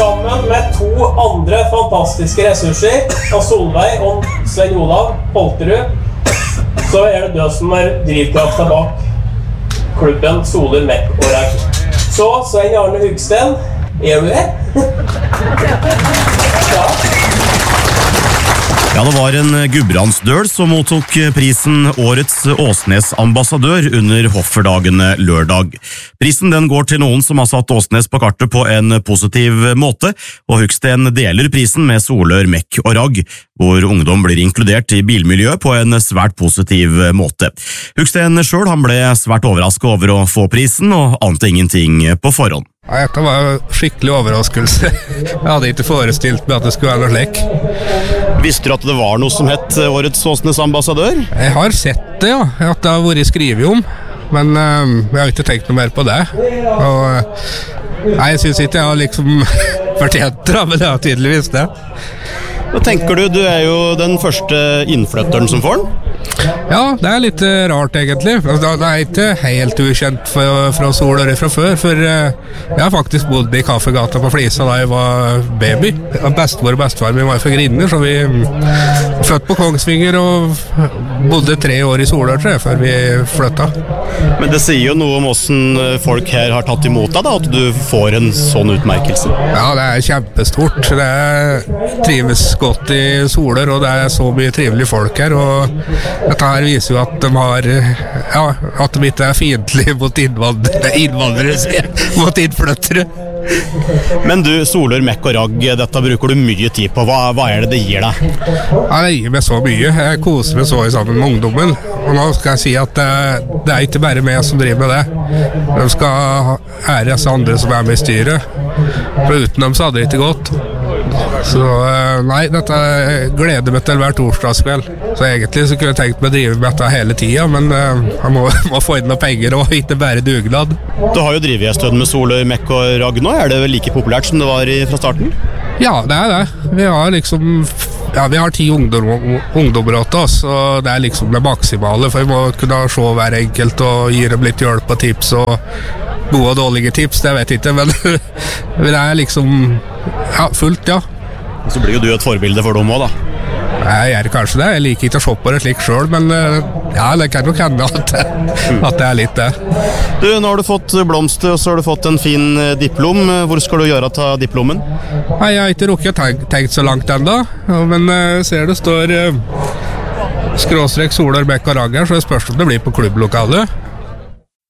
sammen med to andre fantastiske ressurser, av Solveig og Svein Olav Holterud, så det du som drivkraften bak klubben Soler, Mekk og Ragg. Så, Svein Arne Hugsten, du det? Ja. Ja, det var en Gudbrandsdøl som mottok prisen Årets Åsnes-ambassadør under Hofferdagene lørdag. Prisen den går til noen som har satt Åsnes på kartet på en positiv måte, og Hugsten deler prisen med Solør, Mekk og Ragg, hvor ungdom blir inkludert i bilmiljøet på en svært positiv måte. Hugsten selv han ble svært overrasket over å få prisen, og ante ingenting på forhånd. Ja, dette var en skikkelig overraskelse. Jeg hadde ikke forestilt meg at det skulle være noe slik. Visste du at det var noe som het Årets Åsnes-ambassadør? Jeg har sett det, ja. At det har vært skrevet om. Men jeg har ikke tenkt noe mer på det. Nei, jeg synes ikke jeg har liksom fortjent det, men jeg har tydeligvis det. Hva tenker du? Du jo den første innflytteren som får den? Ja, det litt rart egentlig. Det ikke helt ukjent fra Solør fra før, for jeg har faktisk bodd i Kaffegata på Flisa da jeg var baby. Bestemor og bestefar min var fra Grinner, så vi født på Kongsvinger og bodde 3 år i Solør, tror jeg, før vi flyttet. Men det sier jo noe om hvordan folk her har tatt imot deg da, at du får en sånn utmerkelse. Ja, det kjempestort. Det trives godt i Solør, og det så mye trivelige folk her, og dette her viser jo at de har, ja, at de ikke fiendtlige mot innvandrere, mot innflyttere. Men du, Solør, Mekk og Ragg, dette bruker du mye tid på. Hva det gir deg? Ja, det gir meg så mye. Jeg koser meg så sammen med ungdommen. Og nå skal jeg si at det ikke bare meg som driver med det. De skal ære disse andre som med i styret. For uten dem så hadde det ikke gått. Så nei, dette gleder meg til hver torsdagskveld. Så egentlig så kunne jeg tenkt meg å drive med dette hele tiden, men jeg må få inn noen penger og ikke bare dugnad. Du har jo drivet en stund med Solør, Mekk og Ragg nå. Det vel like populært som det var fra starten? Ja, det det. Vi har liksom, ja, vi har 10 ungdommer til oss, og det liksom det maksimale, for vi må kunne se hver enkelt og gi dem litt hjelp og tips, og gode og dårlige tips, det vet jeg ikke, men det liksom, ja, fullt, ja. Så blir jo du et forbilde for dem også, da. Jeg gjør kanskje det, jeg liker ikke å se på det slik selv, men ja, det kan nok hende at det litt det. Du, nå har du fått blomster, og så har du fått en fin diplom. Hvor skal du gjøre ta diplomen? Nei, jeg har ikke rukket tenkt så langt enda, men ser det står /Solør, Mekk og Ragg her, så jeg spørs om det blir på klubblokalet.